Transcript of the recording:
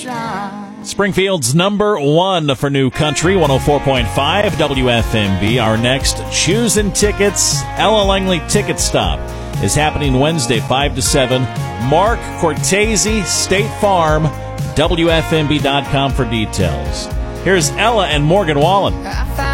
Springfield's number one for new country, 104.5 WFMB. Our next Choosing Tickets, Ella Langley Ticket Stop, is happening Wednesday, 5 to 7. Mark Cortese, State Farm, WFMB.com for details. Here's Ella and Morgan Wallen.